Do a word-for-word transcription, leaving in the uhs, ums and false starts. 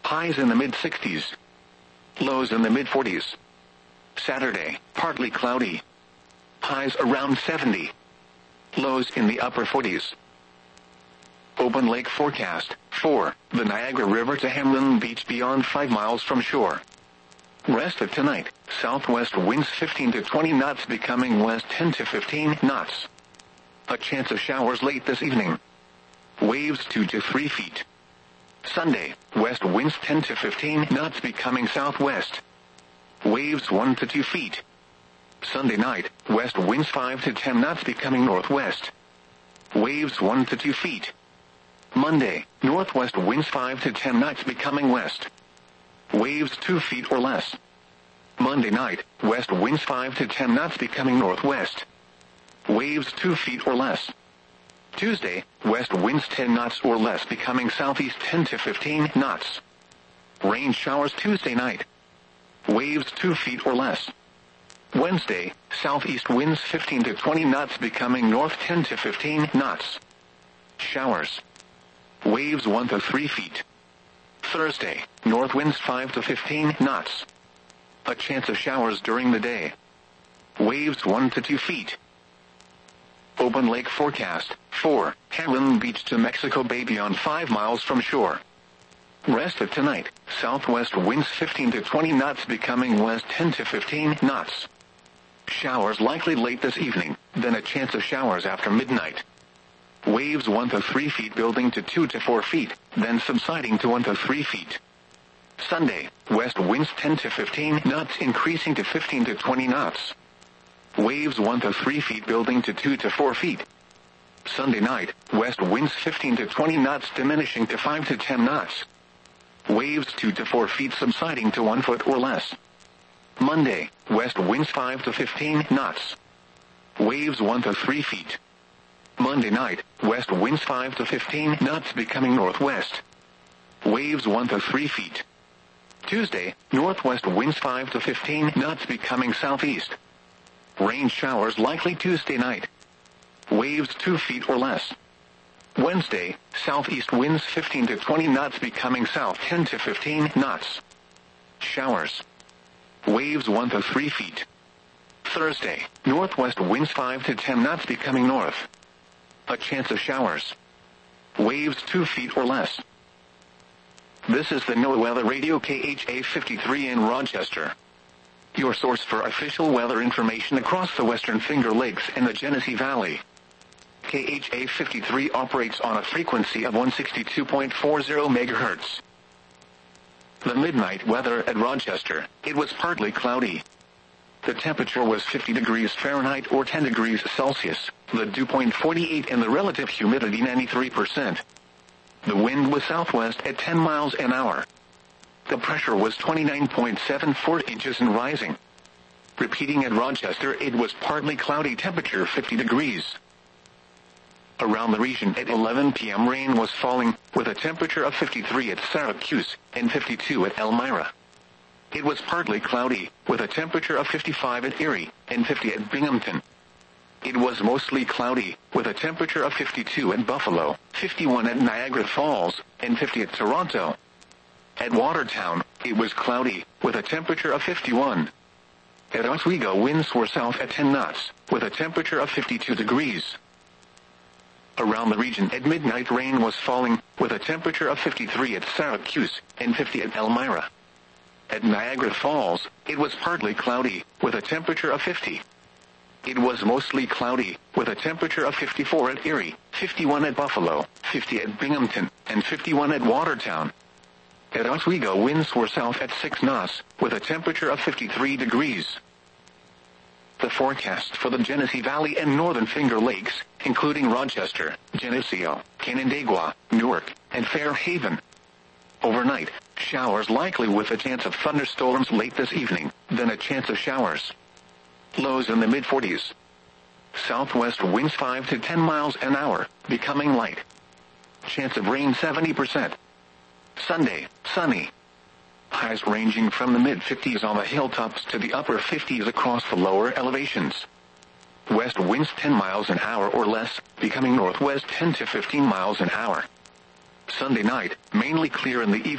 Highs in the mid sixties. Lows in the mid forties. Saturday, partly cloudy. Highs around seventy. Lows in the upper forties. Open lake forecast. four. The Niagara River to Hamlin Beach beyond five miles from shore. Rest of tonight, southwest winds fifteen to twenty knots becoming west ten to fifteen knots. A chance of showers late this evening. Waves two to three feet. Sunday, west winds ten to fifteen knots becoming southwest. Waves one to two feet. Sunday night, west winds five to ten knots becoming northwest. Waves one to two feet. Monday, northwest winds five to ten knots becoming west. Waves two feet or less. Monday night, west winds five to ten knots becoming northwest. Waves two feet or less. Tuesday, west winds ten knots or less becoming southeast ten to fifteen knots. Rain showers Tuesday night. Waves two feet or less. Wednesday, southeast winds fifteen to twenty knots becoming north ten to fifteen knots. Showers. Waves one to three feet. Thursday, north winds five to fifteen knots. A chance of showers during the day. Waves one to two feet. Open lake forecast. four. Hamlin Beach to Mexico Bay beyond five miles from shore. Rest of tonight, southwest winds fifteen to twenty knots becoming west ten to fifteen knots. Showers likely late this evening, then a chance of showers after midnight. Waves one to three feet building to two to four feet, then subsiding to one to three feet. Sunday, west winds ten to fifteen knots increasing to fifteen to twenty knots. Waves one to three feet building to two to four feet. Sunday night, west winds fifteen to twenty knots diminishing to five to ten knots. Waves two to four feet subsiding to one foot or less. Monday, west winds five to fifteen knots. Waves one to three feet. Monday night, west winds five to fifteen knots becoming northwest. Waves one to three feet. Tuesday, northwest winds five to fifteen knots becoming southeast. Rain showers likely Tuesday night. Waves two feet or less. Wednesday, southeast winds fifteen to twenty knots becoming south ten to fifteen knots. Showers. Waves one to three feet. Thursday, northwest winds five to ten knots becoming north. A chance of showers. Waves two feet or less. This is the NOAA Weather Radio K H A fifty-three in Rochester. Your source for official weather information across the Western Finger Lakes and the Genesee Valley. K H A fifty-three operates on a frequency of one sixty-two point four zero megahertz. The midnight weather at Rochester, it was partly cloudy. The temperature was fifty degrees Fahrenheit or ten degrees Celsius, the dew point forty-eight and the relative humidity ninety-three percent. The wind was southwest at ten miles an hour. The pressure was twenty-nine point seven four inches and rising. Repeating at Rochester, it was partly cloudy, temperature fifty degrees. Around the region at eleven p.m. rain was falling, with a temperature of fifty-three at Syracuse and fifty-two at Elmira. It was partly cloudy, with a temperature of fifty-five at Erie and fifty at Binghamton. It was mostly cloudy, with a temperature of fifty-two at Buffalo, fifty-one at Niagara Falls, and fifty at Toronto. At Watertown, it was cloudy, with a temperature of fifty-one. At Oswego, winds were south at ten knots, with a temperature of fifty-two degrees. Around the region at midnight rain was falling, with a temperature of fifty-three at Syracuse and fifty at Elmira. At Niagara Falls, it was partly cloudy, with a temperature of fifty. It was mostly cloudy, with a temperature of fifty-four at Erie, fifty-one at Buffalo, fifty at Binghamton, and fifty-one at Watertown. At Oswego, winds were south at six knots, with a temperature of fifty-three degrees. The forecast for the Genesee Valley and Northern Finger Lakes, including Rochester, Geneseo, Canandaigua, Newark, and Fairhaven. Overnight, showers likely with a chance of thunderstorms late this evening, then a chance of showers. Lows in the mid forties. Southwest winds five to ten miles an hour, becoming light. Chance of rain seventy percent. Sunday, sunny. Highs ranging from the mid fifties on the hilltops to the upper fifties across the lower elevations. West winds ten miles an hour or less, becoming northwest ten to fifteen miles an hour. Sunday night, mainly clear in the evening.